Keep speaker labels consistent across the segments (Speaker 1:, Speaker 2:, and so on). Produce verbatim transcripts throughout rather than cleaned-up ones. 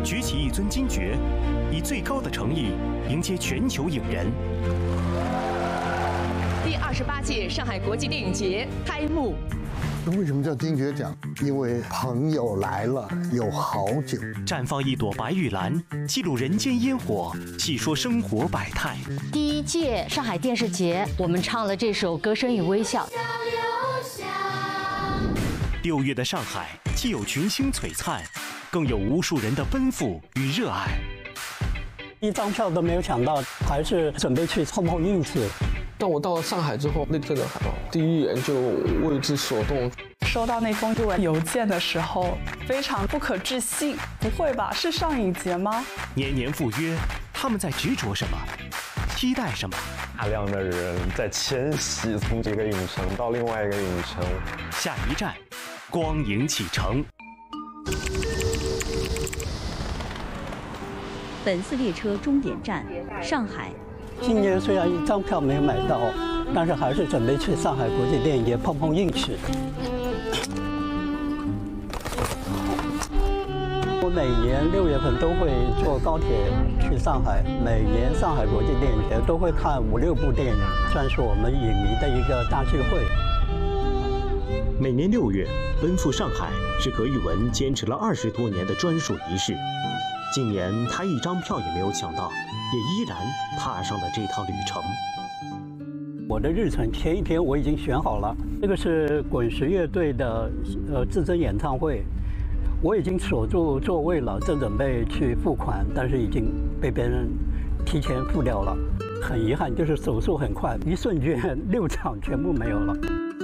Speaker 1: 举起一尊金爵，以最高的诚意迎接全球影人。
Speaker 2: 第二十八届上海国际电影节开幕。
Speaker 3: 为什么叫金爵奖？因为朋友来了有好酒，
Speaker 1: 绽放一朵白玉兰，记录人间烟火，细说生活百态。
Speaker 4: 第一届上海电视节，我们唱了这首《歌声与微笑》。
Speaker 1: 六月的上海，既有群星璀璨，更有无数人的奔赴与热爱。
Speaker 5: 一张票都没有抢到，还是准备去碰碰运气。
Speaker 6: 当我到了上海之后，那这个海报第一眼就为之所动。
Speaker 7: 收到那封中文邮件的时候，非常不可置信。不会吧？是上影节吗？
Speaker 1: 年年赴约，他们在执着什么？期待什么？
Speaker 8: 大量的人在迁徙，从这个影城到另外一个影城。
Speaker 1: 下一站，光影启程。
Speaker 9: 本次列车终点站上海。
Speaker 5: 今年虽然一张票没有买到，但是还是准备去上海国际电影节碰碰运气。我每年六月份都会坐高铁去上海，每年上海国际电影节都会看五六部电影，算是我们影迷的一个大聚会。
Speaker 1: 每年六月奔赴上海是葛宇文坚持了二十多年的专属仪式。今年他一张票也没有抢到，也依然踏上了这趟旅程。
Speaker 5: 我的日程前一天我已经选好了，这个是滚石乐队的呃至臻演唱会，我已经锁住座位了，正准备去付款，但是已经被别人提前付掉了，很遗憾，就是手速很快，一瞬间六场全部没有了。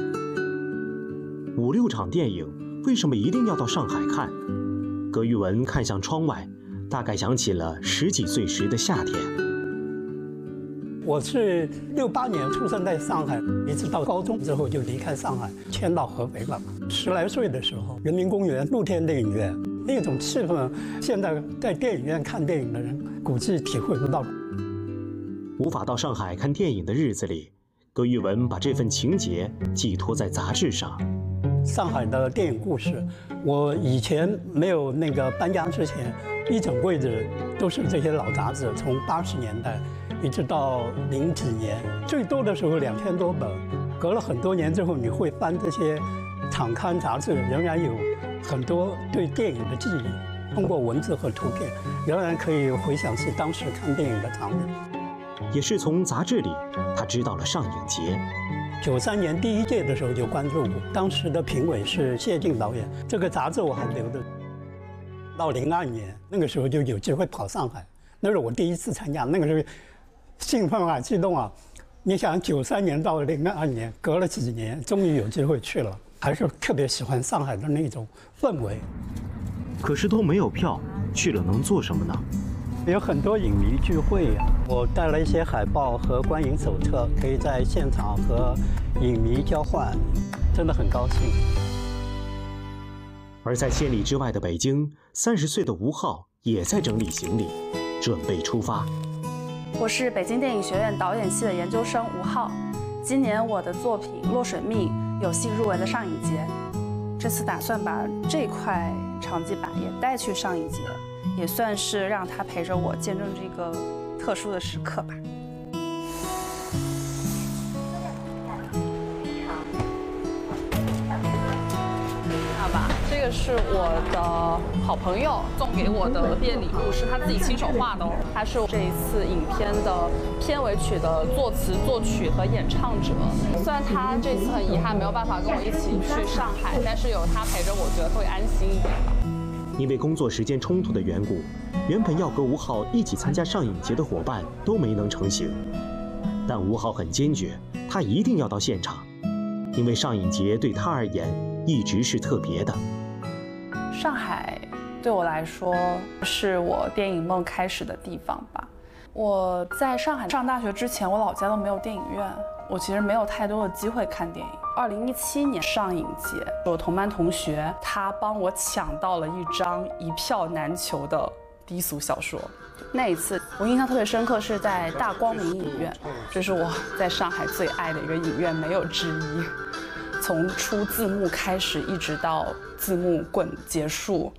Speaker 1: 五六场电影为什么一定要到上海看？葛宇文看向窗外，大概想起了十几岁时的夏天。
Speaker 5: 我是六八年出生在上海，一直到高中之后就离开上海，迁到合肥了。十来岁的时候，人民公园露天电影院那种气氛，现在在电影院看电影的人估计体会不到。
Speaker 1: 无法到上海看电影的日子里，葛宇文把这份情结寄托在杂志上。
Speaker 5: 上海的电影故事，我以前没有那个搬家之前，一整柜子都是这些老杂志，从八十年代一直到零几年，最多的时候两千多本。隔了很多年之后，你会翻这些场刊杂志，仍然有很多对电影的记忆，通过文字和图片，仍然可以回想起当时看电影的场景。
Speaker 1: 也是从杂志里，他知道了上影节。
Speaker 5: 九三年第一届的时候就关注过，当时的评委是谢晋导演，这个杂志我还留着。到零二年那个时候就有机会跑上海，那是我第一次参加，那个时候兴奋啊，激动啊！你想，九三年到零二年，隔了几年，终于有机会去了，还是特别喜欢上海的那种氛围。
Speaker 1: 可是都没有票，去了能做什么呢？
Speaker 5: 有很多影迷聚会呀、啊，我带了一些海报和观影手册，可以在现场和影迷交换，真的很高兴。
Speaker 1: 而在千里之外的北京，三十岁的吴昊也在整理行李，准备出发。
Speaker 7: 我是北京电影学院导演系的研究生吴昊，今年我的作品《落水命》有幸入围了上影节，这次打算把这块长记板也带去上影节。也算是让他陪着我见证这个特殊的时刻吧。好吧，这个是我的好朋友送给我的毕业礼物，是他自己亲手画的哦。他是这一次影片的片尾曲的作词、作曲和演唱者。虽然他这次很遗憾没有办法跟我一起去上海，但是有他陪着我，觉得会安心一点吧。
Speaker 1: 因为工作时间冲突的缘故，原本要和吴昊一起参加上影节的伙伴都没能成行。但吴昊很坚决，他一定要到现场，因为上影节对他而言一直是特别的。
Speaker 7: 上海对我来说是我电影梦开始的地方吧。我在上海上大学之前，我老家都没有电影院，我其实没有太多的机会看电影。二零一七年上影节，我同班同学他帮我抢到了一张一票难求的低俗小说。那一次我印象特别深刻，是在大光明影院，这是我在上海最爱的一个影院，没有之一。从出字幕开始，一直到字幕滚结束，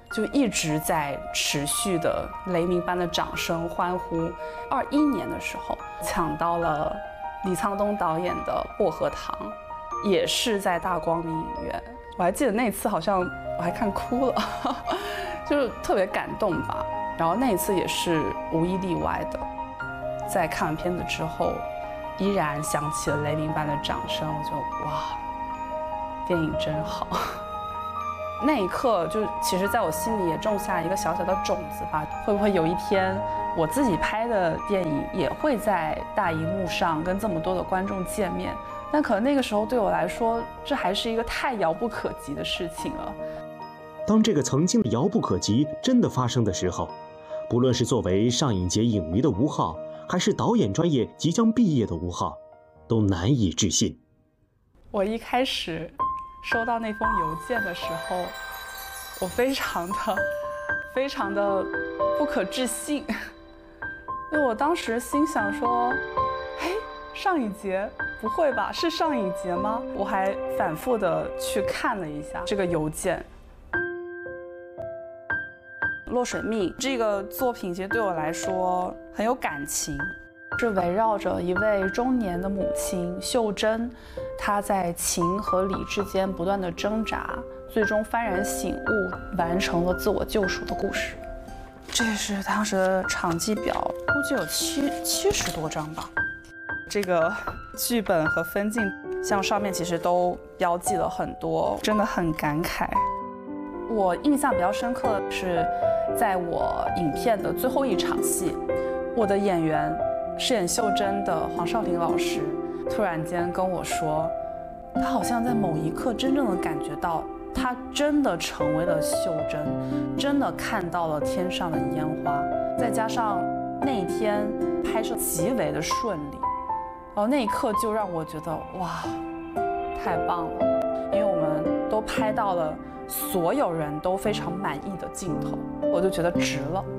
Speaker 7: 就一直在持续的雷鸣般的掌声欢呼。二一年的时候抢到了李沧东导演的《薄荷糖》，也是在大光明影院。我还记得那次好像我还看哭了，就是特别感动吧。然后那一次也是无一例外的，在看完片子之后，依然响起了雷鸣般的掌声。我就哇，电影真好。那一刻就其实在我心里也种下一个小小的种子吧，会不会有一天我自己拍的电影也会在大荧幕上跟这么多的观众见面？但可能那个时候对我来说，这还是一个太遥不可及的事情了。
Speaker 1: 当这个曾经的遥不可及真的发生的时候，不论是作为上影节影迷的吴昊，还是导演专业即将毕业的吴昊，都难以置信。
Speaker 7: 我一开始收到那封邮件的时候，我非常的、非常的不可置信，因为我当时心想说：“嘿，上影节不会吧？是上影节吗？”我还反复的去看了一下这个邮件。《落水蜜》这个作品其实对我来说很有感情，是围绕着一位中年的母亲秀珍，她在情和理之间不断的挣扎，最终幡然醒悟，完成了自我救赎的故事。这是当时的场记表，估计有七七十多张吧。这个剧本和分镜，像上面其实都标记了很多，真的很感慨。我印象比较深刻的是，在我影片的最后一场戏，我的演员饰演秀珍的黄少平老师突然间跟我说，他好像在某一刻真正的感觉到，他真的成为了秀珍，真的看到了天上的烟花。再加上那一天拍摄极为的顺利，然后那一刻就让我觉得哇，太棒了，因为我们都拍到了所有人都非常满意的镜头，我就觉得值了。